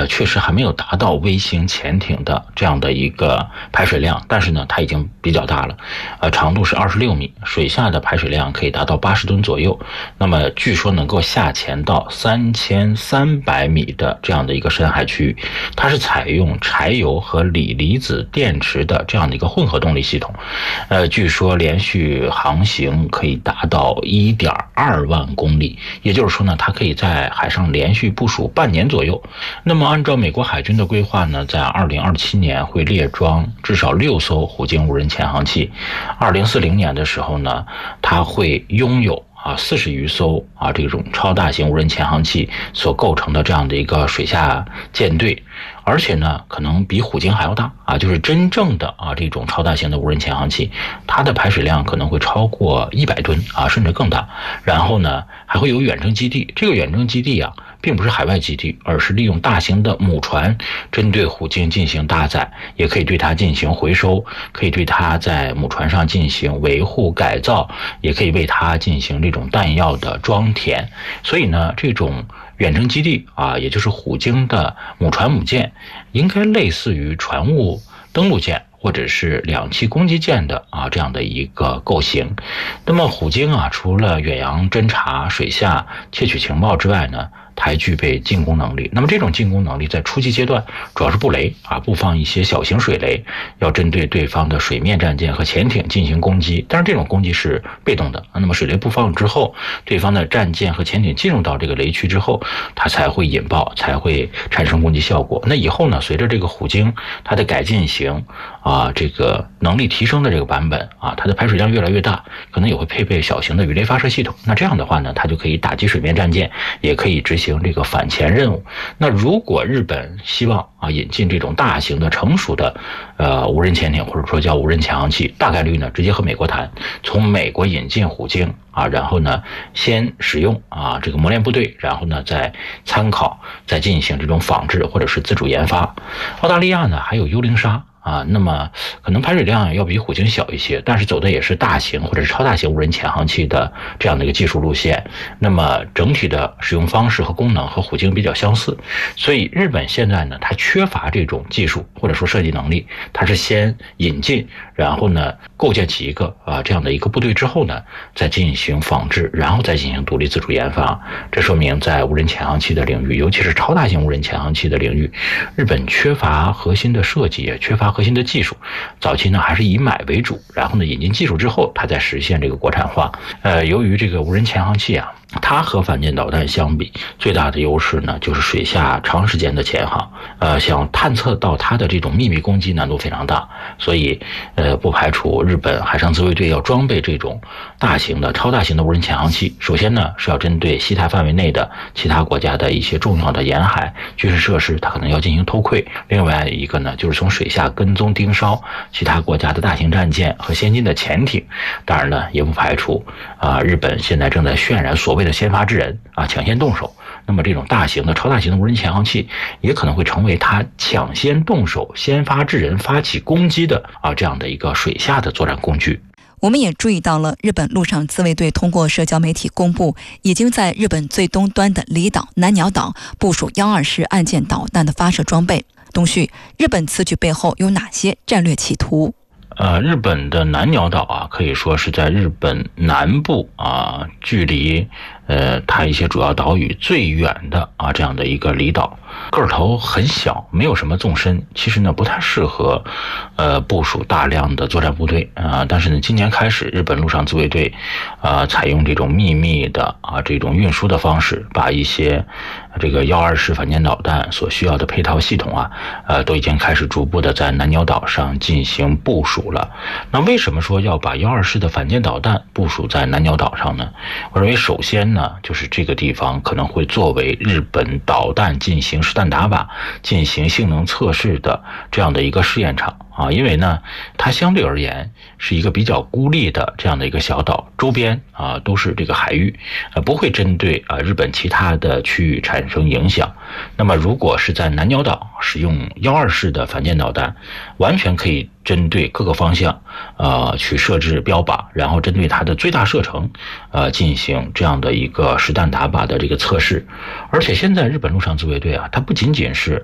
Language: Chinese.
确实还没有达到微型潜艇的这样的一个排水量，但是呢，它已经比较大了，长度是26米，水下的排水量可以达到80吨左右。那么据说能够下潜到3300米的这样的一个深海区域，它是采用柴油和锂离子电池的这样的一个混合动力系统。据说连续航行可以达到1.2万公里，也就是说呢，它可以在海上连续部署半年左右。那么按照美国海军的规划呢，在2027年会列装至少6艘虎鲸无人潜航器，2040年的时候呢，它会拥有40余艘这种超大型无人潜航器所构成的这样的一个水下舰队，而且呢，可能比虎鲸还要大就是真正的这种超大型的无人潜航器，它的排水量可能会超过100吨甚至更大。然后呢，还会有远征基地，这个远征基地并不是海外基地，而是利用大型的母船针对虎鲸进行搭载，也可以对它进行回收，可以对它在母船上进行维护改造，也可以为它进行这种弹药的装填。所以呢，这种远征基地也就是虎鲸的母船母舰，应该类似于船坞登陆舰或者是两栖攻击舰的这样的一个构型。那么虎鲸除了远洋侦察、水下窃取情报之外呢，它还具备进攻能力。那么这种进攻能力在初期阶段主要是布雷布放一些小型水雷，要针对对方的水面战舰和潜艇进行攻击。但是这种攻击是被动的，那么水雷布放之后，对方的战舰和潜艇进入到这个雷区之后，它才会引爆，才会产生攻击效果。那以后呢，随着这个虎鲸它的改进型这个能力提升的这个版本它的排水量越来越大，可能也会配备小型的鱼雷发射系统。那这样的话呢，它就可以打击水面战舰，也可以执行这个反潜任务。那如果日本希望引进这种大型的成熟的无人潜艇，或者说叫无人潜航器，大概率呢直接和美国谈，从美国引进虎鲸然后呢先使用这个磨练部队，然后呢再参考，再进行这种仿制或者是自主研发。澳大利亚呢还有幽灵鲨那么可能排水量要比虎鲸小一些，但是走的也是大型或者是超大型无人潜航器的这样的一个技术路线。那么整体的使用方式和功能和虎鲸比较相似，所以日本现在呢，它缺乏这种技术或者说设计能力，它是先引进，然后呢构建起一个这样的一个部队之后呢，再进行仿制，然后再进行独立自主研发。这说明在无人潜航器的领域，尤其是超大型无人潜航器的领域，日本缺乏核心的设计，也缺乏核心的技术。早期呢还是以买为主，然后呢引进技术之后，它再实现这个国产化。由于这个无人潜航器它和反舰导弹相比，最大的优势呢就是水下长时间的潜航，想探测到它的这种秘密攻击难度非常大，所以不排除日本海上自卫队要装备这种大型的、超大型的无人潜航器。首先呢是要针对西太范围内的其他国家的一些重要的沿海军事设施，它可能要进行偷窥；另外一个呢就是从水下跟踪盯梢其他国家的大型战舰和先进的潜艇。当然呢也不排除日本现在正在渲染所谓的先发制人抢先动手，那么这种大型的、超大型的无人潜航器也可能会成为它抢先动手、先发制人、发起攻击的这样的一个水下的作战工具。 我们也注意到了，日本陆上自卫队通过社交媒体公布，已经在日本最东端的离岛南鸟岛部署124式岸舰导弹的发射装备。东旭，日本此举背后有哪些战略企图？ 日本的南鸟岛可以说是在日本南部距离它一些主要岛屿最远的这样的一个离岛，个头很小，没有什么纵深，其实呢不太适合部署大量的作战部队但是呢今年开始，日本陆上自卫队采用这种秘密的这种运输的方式，把一些这个124式反舰导弹所需要的配套系统都已经开始逐步的在南鸟岛上进行部署了。那为什么说要把124式的反舰导弹部署在南鸟岛上呢？我认为首先呢，就是这个地方可能会作为日本导弹进行实弹打靶、进行性能测试的这样的一个试验场因为呢它相对而言是一个比较孤立的这样的一个小岛，周边都是这个海域，不会针对日本其他的区域产生影响。那么如果是在南鸟岛使用124式的反舰导弹，完全可以针对各个方向去设置标靶，然后针对它的最大射程进行这样的一个实弹打靶的这个测试。而且现在日本陆上自卫队它不仅仅是